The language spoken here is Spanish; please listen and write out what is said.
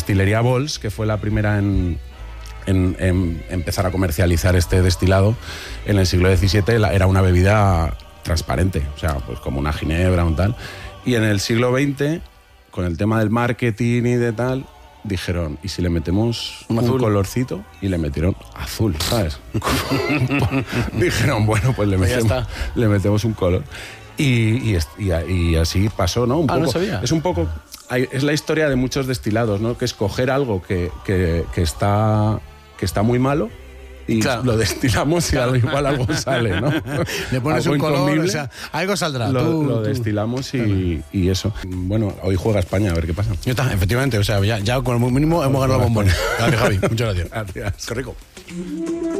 destilería Bols, que fue la primera en empezar a comercializar este destilado en el siglo XVII, era una bebida transparente, o sea, pues como una ginebra o tal. Y en el siglo XX, con el tema del marketing y de tal, dijeron, ¿y si le metemos un colorcito? Y le metieron azul, ¿sabes? Dijeron, bueno, pues le metemos un color. Y así pasó, ¿no? Un poco, no sabía. Es un poco... Es la historia de muchos destilados, ¿no? Que es coger algo que está muy malo y lo destilamos y igual algo sale, ¿no? Le pones algo un color, incomible, o sea, algo saldrá. Lo destilamos y eso. Bueno, hoy juega España, a ver qué pasa. Ya está, efectivamente, o sea, ya con lo mínimo hemos ganado bombones. Gracias, Javi. Muchas gracias. Gracias. Qué rico.